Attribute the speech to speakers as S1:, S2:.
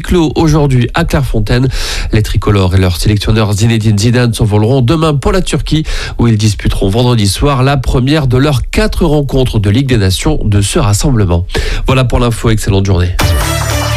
S1: clos aujourd'hui à Clairefontaine. Les tricolores et leur sélectionneur Zinedine Zidane s'envoleront demain pour la Turquie où ils disputeront vendredi soir la première de leurs 4 rencontres de Ligue des Nations de ce rassemblement. Voilà pour l'info, excellente journée.